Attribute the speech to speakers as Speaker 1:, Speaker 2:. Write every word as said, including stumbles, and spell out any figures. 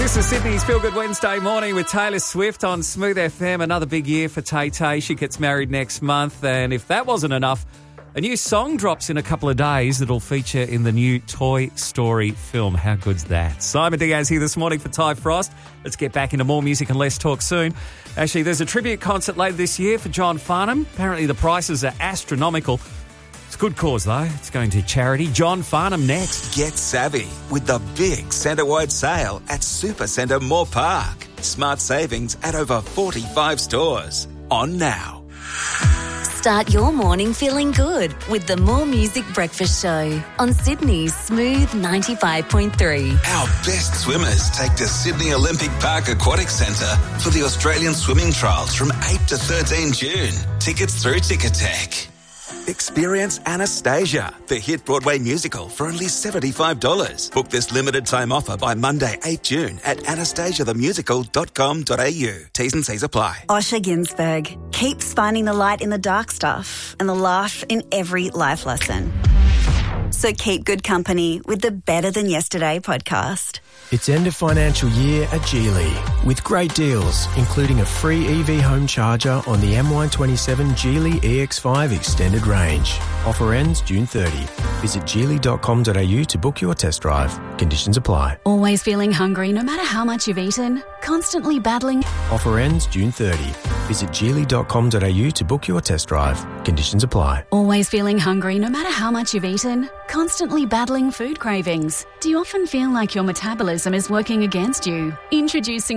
Speaker 1: This is Sydney's Feel Good Wednesday morning with Taylor Swift on Smooth F M. Another big year for Tay Tay. She gets married next month, and if that wasn't enough, a new song drops in a couple of days that'll feature in the new Toy Story film. How good's that? Simon Diaz here this morning for Ty Frost. Let's get back into more music and less talk soon. Actually, there's a tribute concert later this year for John Farnham. Apparently the prices are astronomical. It's a good cause, though. It's going to charity. John Farnham next.
Speaker 2: Get savvy with the big centre-wide sale at Supercentre Moore Park. Smart savings at over forty-five stores. On now.
Speaker 3: Start your morning feeling good with the More Music Breakfast Show on Sydney's Smooth ninety-five point three.
Speaker 2: Our best swimmers take to Sydney Olympic Park Aquatic Centre for the Australian Swimming Trials from eight to thirteen June. Tickets through Ticketek. Experience Anastasia, the hit Broadway musical, for only seventy-five dollars. Book this limited time offer by Monday, eighth June at anastasia the musical dot com dot a u. T's and C's apply.
Speaker 4: Osher Ginsberg keeps finding the light in the dark stuff and the laugh in every life lesson. So keep good company with the Better Than Yesterday podcast.
Speaker 5: It's end of financial year at Geely with great deals, including a free E V home charger on the M Y twenty-seven Geely E X five Extended Range. Offer ends June thirtieth. Visit geely dot com dot a u to book your test drive. Conditions apply.
Speaker 6: Always feeling hungry no matter how much you've eaten? Constantly battling?
Speaker 5: Offer ends June thirtieth. Visit geely dot com dot a u to book your test drive. Conditions apply.
Speaker 6: Always feeling hungry no matter how much you've eaten? Constantly battling food cravings? Do you often feel like your metabolism is working against you? Introducing